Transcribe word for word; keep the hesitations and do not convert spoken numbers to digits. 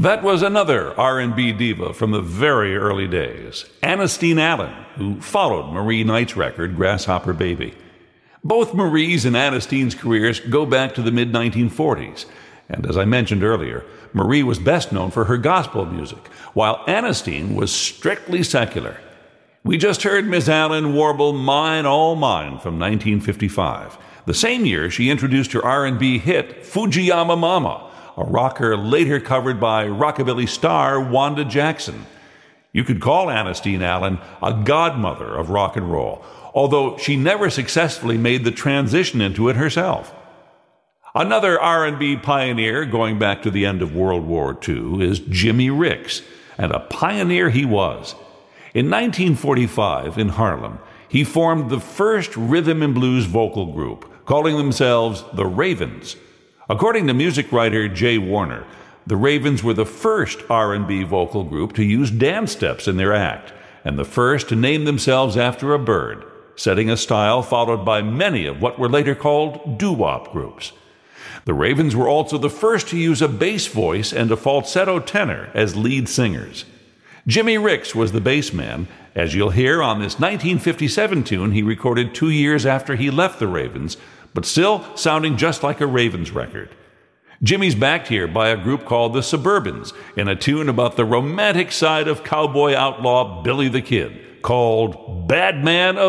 That was another R and B diva from the very early days, Annisteen Allen, who followed Marie Knight's record, Grasshopper Baby. Both Marie's and Annisteen's careers go back to the mid nineteen forties, and as I mentioned earlier, Marie was best known for her gospel music, while Annisteen was strictly secular. We just heard Miss Allen warble Mine, All Mine from nineteen fifty-five, the same year she introduced her R and B hit Fujiyama Mama, a rocker later covered by rockabilly star Wanda Jackson. You could call Annisteen Allen a godmother of rock and roll, although she never successfully made the transition into it herself. Another R and B pioneer going back to the end of World War Two is Jimmy Ricks, and a pioneer he was. In nineteen forty-five, in Harlem, he formed the first rhythm and blues vocal group, calling themselves the Ravens. According to music writer Jay Warner, the Ravens were the first R and B vocal group to use dance steps in their act, and the first to name themselves after a bird, setting a style followed by many of what were later called doo-wop groups. The Ravens were also the first to use a bass voice and a falsetto tenor as lead singers. Jimmy Ricks was the bass man, as you'll hear on this nineteen fifty-seven tune he recorded two years after he left the Ravens, but still sounding just like a Ravens record. Jimmy's backed here by a group called the Suburbans in a tune about the romantic side of cowboy outlaw Billy the Kid, called Bad Man of